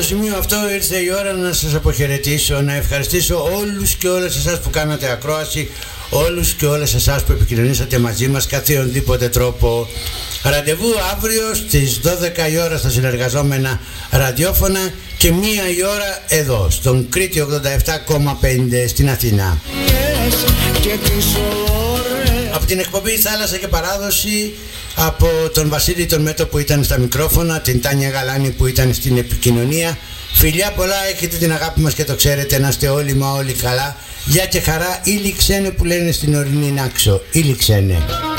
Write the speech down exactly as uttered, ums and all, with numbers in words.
σημείο αυτό ήρθε η ώρα να σας αποχαιρετήσω, να ευχαριστήσω όλους και όλες εσάς που κάνατε ακρόαση, όλους και όλες εσάς που επικοινωνήσατε μαζί μας καθιονδήποτε τρόπο. Ραντεβού αύριο στις δώδεκα η ώρα στα συνεργαζόμενα ραδιόφωνα και μία η ώρα εδώ στον Κρήτη ογδόντα επτά κόμμα πέντε στην Αθήνα. Από την εκπομπή Θάλασσα και Παράδοση, από τον Βασίλη τον Μέτο που ήταν στα μικρόφωνα, την Τάνια Γαλάνη που ήταν στην επικοινωνία, φιλιά πολλά, έχετε την αγάπη μας και το ξέρετε, να είστε όλοι μα όλοι καλά. Γεια και χαρά, ήλι ξένε που λένε στην ορεινή Νάξο, ήλι ξένε.